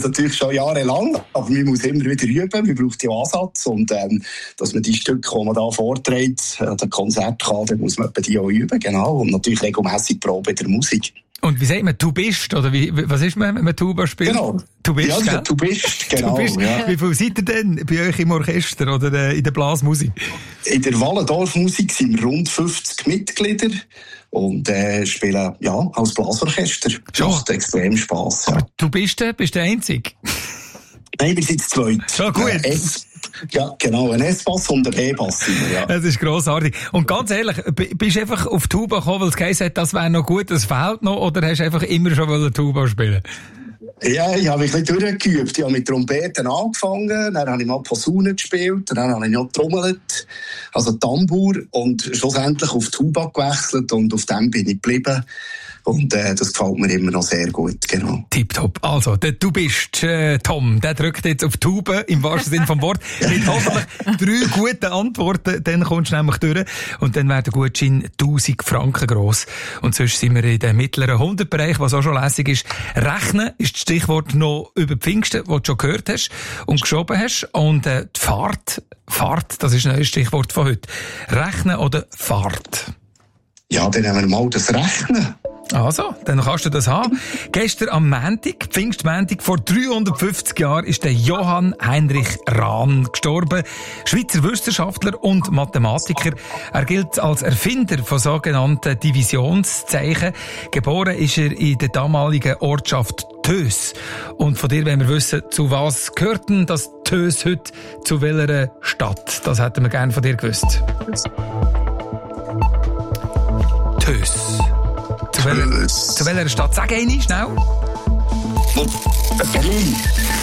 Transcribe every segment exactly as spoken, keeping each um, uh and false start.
das natürlich schon jahrelang, aber man muss immer wieder üben, man braucht ja Ansatz und ähm, dass man die Stücke, die man da vorträgt, an den Konzert kann, dann muss man die auch üben, genau, und natürlich regelmässig Probe der Musik. Und wie sagt man, du bist, oder wie, was ist man, wenn man Tuba spielt? Genau. Du bist, ja, du bist, genau. Du bist, ja. Wie viel seid ihr denn bei euch im Orchester oder äh, in der Blasmusik? In der Wallendorf-Musik sind wir rund fünfzig Mitglieder und äh, spielen ja, als Blasorchester. Schon. Macht extrem Spass. Ja. Aber du bist der, bist der Einzige? Nein, wir sind zu zweit. Schon gut. Äh, S- ja, genau, ein S-Bass und ein E-Bass. Ja. Das ist grossartig. Und ganz ehrlich, bist du einfach auf Tuba gekommen, weil es geheißen hat, das wäre noch gut, das fehlt noch, oder hast du einfach immer schon wollen Tuba spielen? Ja, ich habe ein bisschen durchgeübt. Ich habe mit Trompeten angefangen, dann habe ich mal Posaune gespielt, dann habe ich noch getrommelt, also Tambour, und schlussendlich auf Tuba gewechselt und auf dem bin ich geblieben. Und äh, das gefällt mir immer noch sehr gut, genau. Tipptopp. Also, der, du bist äh, Tom, der drückt jetzt auf die Tube, im wahrsten Sinne vom Wort. Mit hoffentlich drei guten Antworten, dann kommst du nämlich durch. Und dann wäre der Gutschein tausend Franken gross. Und sonst sind wir in dem mittleren hundert-Bereich, was auch schon lässig ist. Rechnen ist das Stichwort noch über Pfingsten, das du schon gehört hast und geschoben hast. Und äh, die Fahrt, Fahrt, das ist ein neues Stichwort von heute. Rechnen oder Fahrt? Ja, dann haben wir mal das Rechnen. Also, dann kannst du das haben. Gestern am Montag, Pfingstmontag, vor dreihundertfünfzig Jahren, ist der Johann Heinrich Rahn gestorben. Schweizer Wissenschaftler und Mathematiker. Er gilt als Erfinder von sogenannten Divisionszeichen. Geboren ist er in der damaligen Ortschaft Tös. Und von dir wollen wir wissen, zu was gehört denn das Tös heute? Zu welcher Stadt? Das hätten wir gerne von dir gewusst. Tös. Zu welcher, zu welcher Stadt? Sag eine, schnell. Berlin.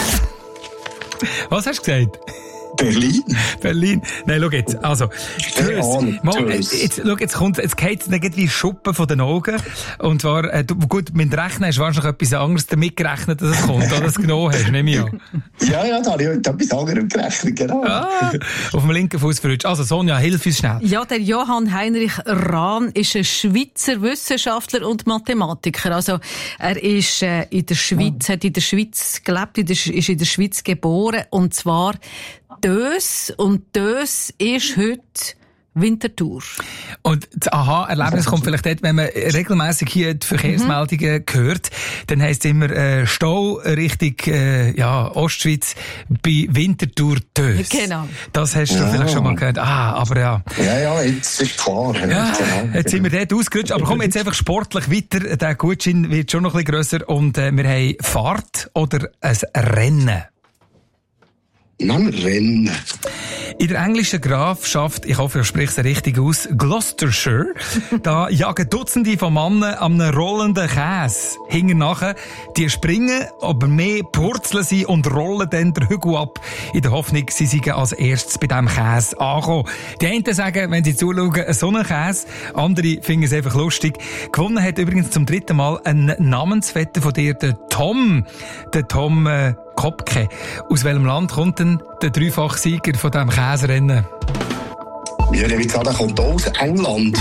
Was hast du gesagt? Berlin? Berlin. Nein, schau jetzt. Also, Tös. Mal, jetzt, schau, jetzt kommt, jetzt geht es irgendwie Schuppen von den Augen. Und zwar, äh, du, gut, mit Rechnen hast du wahrscheinlich etwas anderes damit gerechnet, dass es kommt, oder das genommen hast, nehme ich an. Ja, ja, da habe ich heute etwas anderes gerechnet, genau. Ah, auf dem linken Fuß verrutscht. Also, Sonja, hilf uns schnell. Ja, der Johann Heinrich Rahn ist ein Schweizer Wissenschaftler und Mathematiker. Also, er ist äh, in der Schweiz, ja. hat in der Schweiz gelebt, in der, ist in der Schweiz geboren, und zwar Tös, und Tös ist heute Winterthur. Und das Aha-Erlebnis kommt vielleicht dort, wenn man regelmässig hier die Verkehrsmeldungen mhm. hört, dann heisst es immer äh, Stau Richtung äh, ja, Ostschweiz bei Winterthur Tös. Genau. Das hast du ja. vielleicht schon mal gehört. Ah, aber ja. Ja, ja, jetzt ist klar. Ja, jetzt sind wir dort ausgerutscht. Aber komm jetzt einfach sportlich weiter. Der Gutschein wird schon noch ein bisschen grösser. Und äh, wir haben Fahrt oder ein Rennen. Nein, Rennen. In der englischen Grafschaft, ich hoffe, ich spreche es richtig aus, Gloucestershire, da jagen Dutzende von Männern an einem rollenden Käse hinten nachher. Die springen, aber mehr purzeln sie und rollen dann den Hügel ab, in der Hoffnung, sie seien als erstes bei diesem Käse angekommen. Die einen sagen, wenn sie zuschauen, so einen Käse, andere finden es einfach lustig. Gewonnen hat übrigens zum dritten Mal ein Namensvetter von dir, der Tom. Der Tom äh, Kopke. Aus welchem Land kommt denn der Dreifachsieger von diesem Käserennen? Ja, der Ricardo kommt aus England.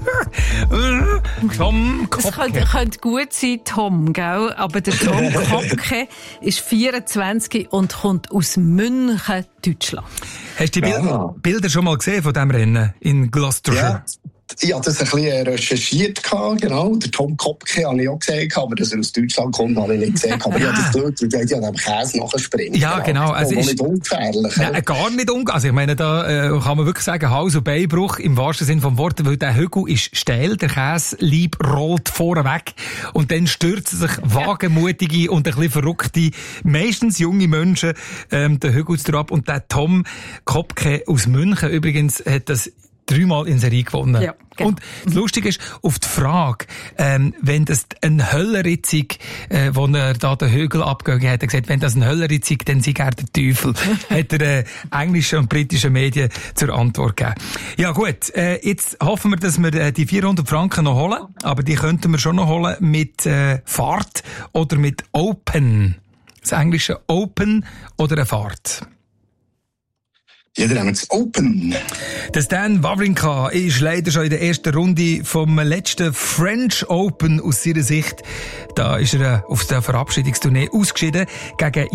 Tom Kopke. Es könnte, könnte gut sein, Tom, gell? Aber der Tom Kopke ist vierundzwanzig und kommt aus München, Deutschland. Hast du die ja. Bilder, Bilder schon mal gesehen von diesem Rennen in Gloucestershire? Ja. Ich habe das ein bisschen recherchiert, genau. Der Tom Kopke habe ich auch gesehen, aber dass er aus Deutschland kommt, habe ich nicht gesehen. Aber ich habe das geschaut, weil ich an dem Käse nachspringen. Ja, genau. Also ist nicht ungefährlich. Nein, gar nicht ungefährlich. Also ich meine, da äh, kann man wirklich sagen, Hals- und Beinbruch im wahrsten Sinne vom Wort, weil der Hügel ist steil, der Käselieb rollt vorweg und dann stürzen sich wagemutige und ein bisschen verrückte, meistens junge Menschen ähm, den Hügel ab. Und der Tom Kopke aus München übrigens hat das dreimal in Serie gewonnen. Ja, genau. Und das Lustige ist, auf die Frage, ähm, wenn das ein Höllenritzig, äh, wo er da den Hügel abgegangen hat, hat er gesagt, wenn das ein Höllenritzig, dann sei er der Teufel. Hat er äh, englische und britische Medien zur Antwort gegeben. Ja gut, äh, jetzt hoffen wir, dass wir äh, die vierhundert Franken noch holen, aber die könnten wir schon noch holen mit äh, Fahrt oder mit Open. Das englische Open oder eine Fahrt. Ja, dann haben wir das Open. Der Stan Wawrinka ist leider schon in der ersten Runde vom letzten French Open aus seiner Sicht. Da ist er auf der Verabschiedungstournee ausgeschieden gegen